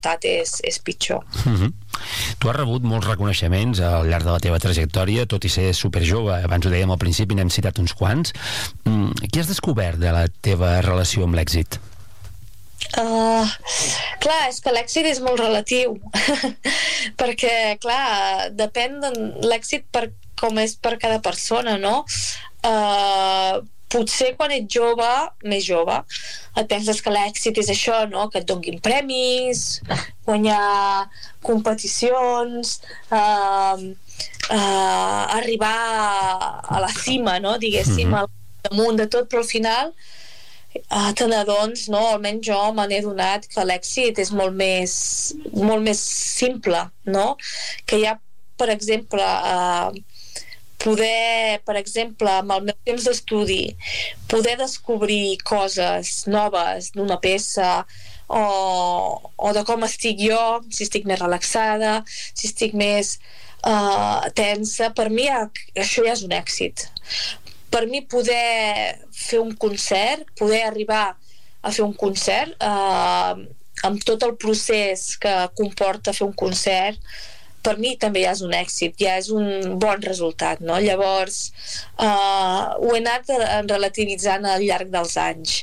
resultat és pitjor. Tu has rebut molts reconeixements al llarg de la teva trajectòria, tot i ser superjove, abans ho dèiem al principi, n'hem citat uns quants. Què has descobert de la teva relació amb l'èxit? Clar, és que l'èxit és molt relatiu perquè, clar, depèn de l'èxit com és per cada persona, no? Potser quan ets jove, més jove, et penses que l'èxit és això, no? Que et donguin premis, guanyar competicions, arribar a la cima, no? Diguéssim, al damunt de tot, però al final te n'adones, no? Almenys jo me n'he adonat que l'èxit és molt més simple, no? Que hi ha, per exemple, amb el meu temps d'estudi, poder descobrir coses noves d'una peça o de com estic jo, si estic més relaxada, si estic més tensa, per mi això ja és un èxit. Per mi poder fer un concert, poder arribar a fer un concert amb tot el procés que comporta fer un concert, per mi també ja és un èxit, ja és un bon resultat, no? Llavors ho he anat relativitzant al llarg dels anys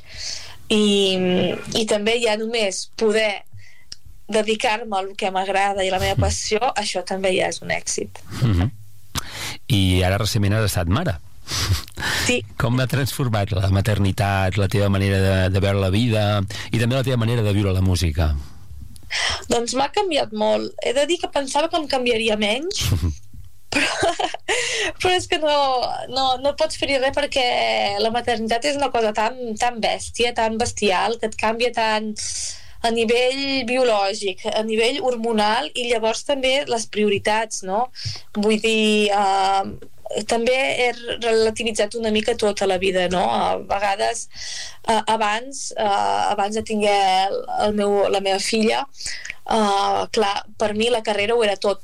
i també ja només poder dedicar-me al que m'agrada i la meva passió, això també ja és un èxit. I ara recentment has estat mare. Sí. Com ha transformat la maternitat, la teva manera de veure la vida i també la teva manera de viure la música? Doncs m'ha canviat molt. He de dir que pensava que em canviaria menys, però és que no pots fer-hi res perquè la maternitat és una cosa tan bèstia, tan bestial, que et canvia tant a nivell biològic, a nivell hormonal, i llavors també les prioritats, no? Vull dir, també he relativitzat una mica tota la vida, no? A vegades abans de tinguer la meva filla, clar, per mi la carrera ho era tot.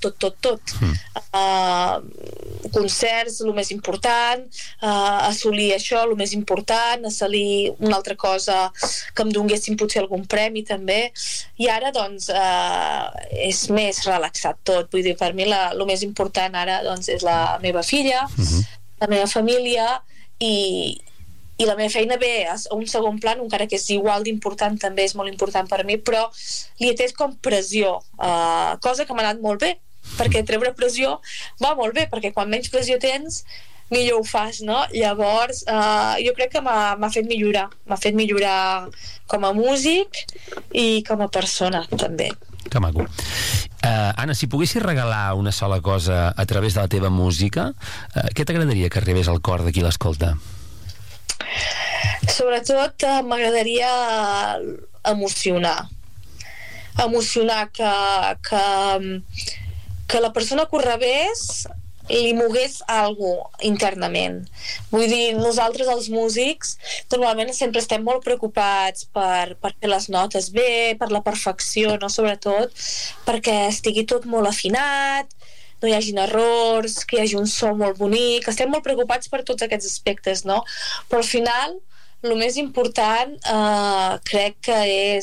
Concerts, el més important, assolir això, el més important, assolir una altra cosa que em donguessin potser algun premi també, i ara doncs és més relaxat tot. Vull dir, per mi el més important ara doncs és la meva filla, la meva família, i la meva feina ve a un segon plan, encara que és igual d'important, també és molt important per mi, però li he tret com pressió, cosa que m'ha anat molt bé, perquè treure pressió va molt bé, perquè quan menys pressió tens millor ho fas, no? Llavors jo crec que m'ha fet millorar com a músic i com a persona també. Que maco. Anna, si poguessis regalar una sola cosa a través de la teva música, què t'agradaria que arribés al cor de qui l'escolta? Sobretot m'agradaria emocionar que la persona que ho rebés li mogués alguna cosa internament. Vull dir, nosaltres els músics normalment sempre estem molt preocupats per fer les notes bé, per la perfecció, no? Sobretot perquè estigui tot molt afinat, no hi hagin errors, que hi hagi un so molt bonic. Estem molt preocupats per tots aquests aspectes, no? Però al final el més important crec que és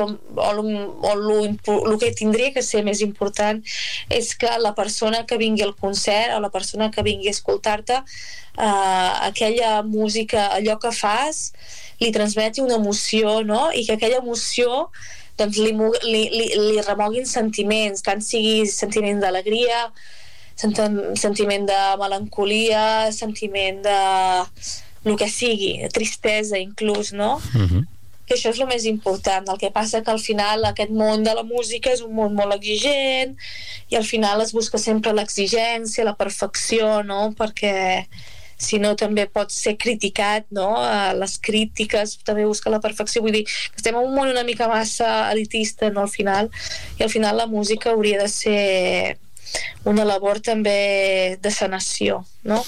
el que tindria que ser més important és que la persona que vingui al concert o la persona que vingui a escoltar-te aquella música, allò que fas li transmeti una emoció, no? I que aquella emoció doncs li remoguin sentiments, tant sigui sentiment d'alegria, sentiment de melancolia, sentiment de el que sigui, tristesa inclús, no? Que això és el més important. El que passa que al final aquest món de la música és un món molt exigent i al final es busca sempre l'exigència, la perfecció, no? Perquè si no també pot ser criticat, no? Les crítiques també busca la perfecció. Vull dir que estem en un món una mica massa elitista, no? Al final la música hauria de ser una labor també de sanació, no?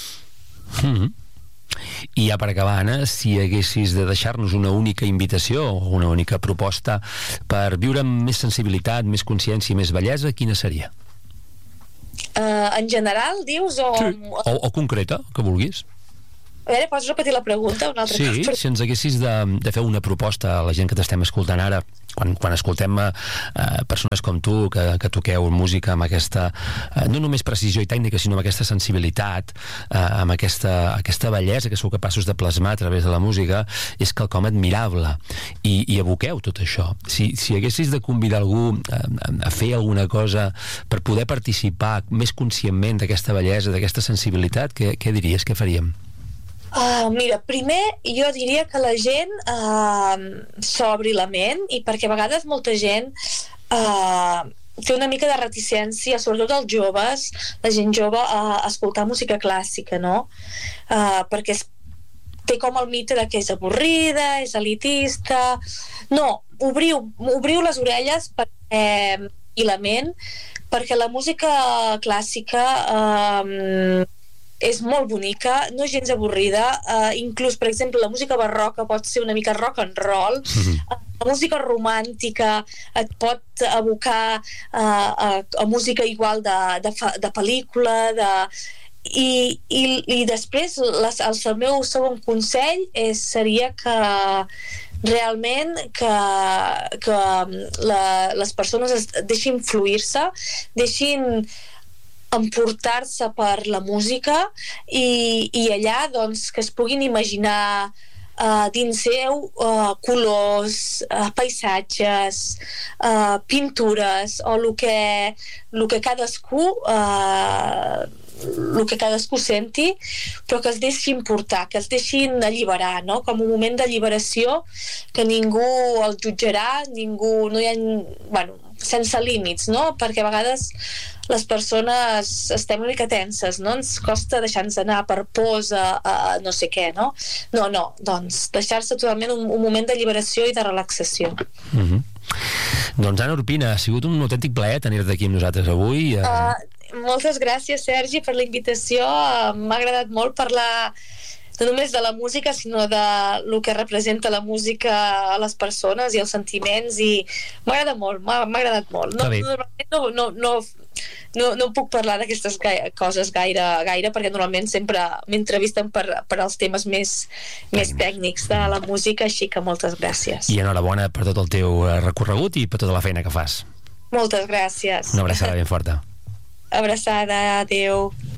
I ja per acabar, Anna, si haguessis de deixar-nos una única invitació o una única proposta per viure amb més sensibilitat, més consciència i més bellesa, quina seria? En general, dius? Sí. O concreta, que vulguis. A veure, pots repetir la pregunta un altre cop? Sí, si ens haguessis de fer una proposta a la gent que t'estem escoltant ara, quan escoltem persones com tu que toqueu música amb aquesta no només precisió i tècnica, sinó amb aquesta sensibilitat, amb aquesta bellesa que sou capaços de plasmar a través de la música, és quelcom admirable, i aboqueu tot això. Si haguessis de convidar algú a fer alguna cosa per poder participar més conscientment d'aquesta bellesa, d'aquesta sensibilitat, què diries, què faríem? Mira, primer jo diria que la gent s'obri la ment, i perquè a vegades molta gent té una mica de reticència, sobretot els joves, la gent jove, a escoltar música clàssica, no? Perquè té com el mite de que és avorrida, és elitista. No, obriu les orelles i la ment, perquè la música clàssica és molt bonica, no és gens avorrida, inclús, per exemple, la música barroca pot ser una mica rock and roll, la música romàntica et pot abocar a música igual de pel·lícula, i després el meu segon consell seria que realment que les persones es deixin fluir-se, deixin emportar-se per la música, i allà doncs que es puguin imaginar dins seu colors, paisatges, pintures, o el que cadascú senti, però que es deixin portar, que es deixin alliberar, no? Com un moment d'alliberació, que ningú els jutjarà, no hi ha, sense límits, no? Perquè a vegades les persones estem una mica tenses, no? Ens costa deixar-nos anar per pors a no sé què, no? No, doncs deixar-se totalment un moment d'alliberació i de relaxació. Doncs Anna Orpina, ha sigut un autèntic plaer tenir-te aquí amb nosaltres avui. Moltes gràcies, Sergi, per la invitació. M'ha agradat molt parlar no només de la música, sinó de lo que representa la música a les persones i els sentiments, i m'ha agradat molt. No puc parlar d'aquestes coses gaire, perquè normalment sempre m'entrevisten per als temes més tècnics de la música, així que moltes gràcies. I enhorabona per tot el teu recorregut i per tota la feina que fas. Moltes gràcies. Una abraçada ben forta. Abraçada, adeu.